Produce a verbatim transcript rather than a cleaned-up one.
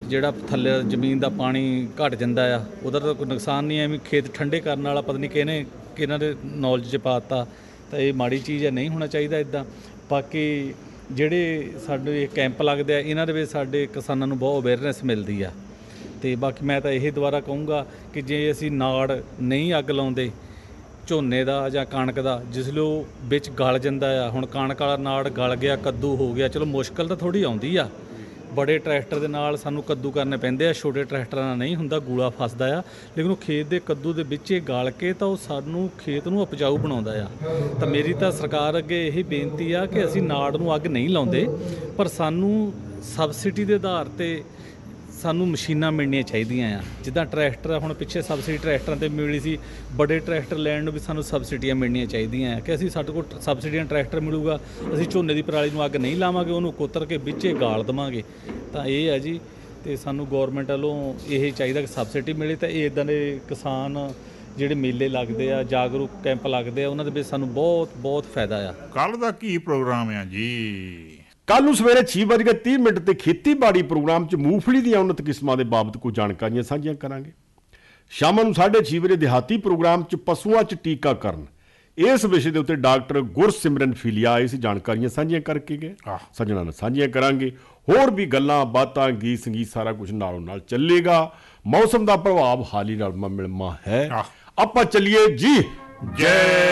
ਜਿਹੜਾ ਥੱਲੇ ਜ਼ਮੀਨ ਦਾ ਪਾਣੀ ਘਟ ਜਾਂਦਾ ਆ, ਉਹਦਾ ਤਾਂ ਕੋਈ ਨੁਕਸਾਨ ਨਹੀਂ। ਐਵੇਂ ਖੇਤ ਠੰਡੇ ਕਰਨ ਵਾਲਾ ਪਤਾ ਨਹੀਂ ਕਿਹਨੇ ਕਿਹਨਾਂ ਦੇ ਨੌਲੇਜ 'ਚ ਪਾ ਦਿੱਤਾ, ਤਾਂ ਇਹ ਮਾੜੀ ਚੀਜ਼ ਹੈ, ਨਹੀਂ ਹੋਣਾ ਚਾਹੀਦਾ ਇੱਦਾਂ। ਬਾਕੀ ਜਿਹੜੇ ਸਾਡੇ ਕੈਂਪ ਲੱਗਦੇ ਆ, ਇਹਨਾਂ ਦੇ ਵਿੱਚ ਸਾਡੇ ਕਿਸਾਨਾਂ ਨੂੰ ਬਹੁਤ ਅਵੇਅਰਨੈਸ ਮਿਲਦੀ ਆ। ਅਤੇ ਬਾਕੀ ਮੈਂ ਤਾਂ ਇਹ ਦੁਬਾਰਾ ਕਹੂੰਗਾ ਕਿ ਜੇ ਅਸੀਂ ਨਾੜ ਨਹੀਂ ਅੱਗ ਲਾਉਂਦੇ ਝੋਨੇ ਦਾ ਜਾਂ ਕਣਕ ਦਾ, ਜਿਸ ਲਈ ਉਹ ਵਿੱਚ ਗਲ ਜਾਂਦਾ ਆ, ਹੁਣ ਕਣਕ ਵਾਲਾ ਨਾੜ ਗਲ ਗਿਆ, ਕੱਦੂ ਹੋ ਗਿਆ, ਚਲੋ ਮੁਸ਼ਕਿਲ ਤਾਂ ਥੋੜ੍ਹੀ ਆਉਂਦੀ ਆ। ਬੜੇ ਟਰੈਕਟਰ ਦੇ ਨਾਲ ਸਾਨੂੰ ਕੱਦੂ ਕਰਨੇ ਪੈਂਦੇ ਆ, ਛੋਟੇ ਟਰੈਕਟਰਾਂ ਨਾਲ ਨਹੀਂ ਹੁੰਦਾ, ਗੂਲਾ ਫਸਦਾ ਆ। ਲੇਕਿਨ ਉਹ ਖੇਤ ਦੇ ਕੱਦੂ ਦੇ ਵਿੱਚ ਗਲ ਕੇ ਤਾਂ ਉਹ ਸਾਨੂੰ ਖੇਤ ਨੂੰ ਉਪਜਾਊ ਬਣਾਉਂਦਾ ਆ। ਤਾਂ ਮੇਰੀ ਤਾਂ ਸਰਕਾਰ ਅੱਗੇ ਇਹੀ ਬੇਨਤੀ ਆ ਕਿ ਅਸੀਂ ਨਾੜ ਨੂੰ ਅੱਗ ਨਹੀਂ ਲਾਉਂਦੇ, ਪਰ ਸਾਨੂੰ ਸਬਸਿਡੀ ਦੇ ਆਧਾਰ 'ਤੇ ਸਾਨੂੰ ਮਸ਼ੀਨਾਂ ਮਿਲਣੀਆਂ ਚਾਹੀਦੀਆਂ ਆ। ਜਿੱਦਾਂ ਟਰੈਕਟਰ ਹੁਣ ਪਿੱਛੇ ਸਬਸਿਡੀ ਟਰੈਕਟਰਾਂ 'ਤੇ ਮਿਲੀ ਸੀ, ਬੜੇ ਟਰੈਕਟਰ ਲੈਣ ਨੂੰ ਵੀ ਸਾਨੂੰ ਸਬਸਿਡੀਆਂ ਮਿਲਣੀਆਂ ਚਾਹੀਦੀਆਂ ਆ ਕਿ ਅਸੀਂ ਸਾਡੇ ਕੋਲ ਸਬਸਿਡੀਆਂ ਟਰੈਕਟਰ ਮਿਲੂਗਾ, ਅਸੀਂ ਝੋਨੇ ਦੀ ਪਰਾਲੀ ਨੂੰ ਅੱਗ ਨਹੀਂ ਲਾਵਾਂਗੇ, ਉਹਨੂੰ ਕੁਤਰ ਕੇ ਵਿੱਚੇ ਗਾਲ ਦੇਵਾਂਗੇ। ਤਾਂ ਇਹ ਹੈ ਜੀ, ਅਤੇ ਸਾਨੂੰ ਗੌਰਮੈਂਟ ਵੱਲੋਂ ਇਹ ਚਾਹੀਦਾ ਕਿ ਸਬਸਿਡੀ ਮਿਲੇ। ਤਾਂ ਇਹ ਇੱਦਾਂ ਦੇ ਕਿਸਾਨ ਜਿਹੜੇ ਮੇਲੇ ਲੱਗਦੇ ਆ, ਜਾਗਰੂਕ ਕੈਂਪ ਲੱਗਦੇ ਆ, ਉਹਨਾਂ ਦੇ ਵਿੱਚ ਸਾਨੂੰ ਬਹੁਤ ਬਹੁਤ ਫਾਇਦਾ ਆ। ਕੱਲ੍ਹ ਦਾ ਕੀ ਪ੍ਰੋਗਰਾਮ ਆ ਜੀ? ਕੱਲ੍ਹ ਨੂੰ ਸਵੇਰੇ ਛੇ ਵੱਜ ਕੇ ਤੀਹ ਮਿੰਟ ਤੇ ਖੇਤੀਬਾੜੀ ਪ੍ਰੋਗਰਾਮ 'ਚ ਮੂੰਗਫਲੀ ਦੀਆਂ ਉન્નਤ ਕਿਸਮਾਂ ਦੇ ਬਾਬਤ ਕੋਈ ਜਾਣਕਾਰੀਆਂ ਸਾਂਝੀਆਂ ਕਰਾਂਗੇ। ਸ਼ਾਮ ਨੂੰ ਸਾਢੇ ਛੇ ਵਜੇ ਦਿਹਾਤੀ ਪ੍ਰੋਗਰਾਮ 'ਚ ਪਸ਼ੂਆਂ 'ਚ ਟੀਕਾਕਰਨ, ਇਸ ਵਿਸ਼ੇ ਦੇ ਉੱਤੇ ਡਾਕਟਰ ਗੁਰਸਿਮਰਨ ਫਿਲੀਆ ਆਏ ਸੀ, ਜਾਣਕਾਰੀਆਂ ਸਾਂਝੀਆਂ ਕਰਕੇ ਗਏ। ਸੱਜਣਾਂ ਨਾਲ ਸਾਂਝੀਆਂ ਕਰਾਂਗੇ। ਹੋਰ ਵੀ ਗੱਲਾਂ ਬਾਤਾਂ, ਗੀਤ ਸੰਗੀਤ ਸਾਰਾ ਕੁਝ ਨਾਲੋਂ ਨਾਲ ਚੱਲੇਗਾ। ਮੌਸਮ ਦਾ ਪ੍ਰਭਾਵ ਹਾਲ ਹੀ ਨਾਲ ਮਿਲਮਾ ਹੈ। ਆਪਾਂ ਚੱਲੀਏ ਜੀ। ਜੈ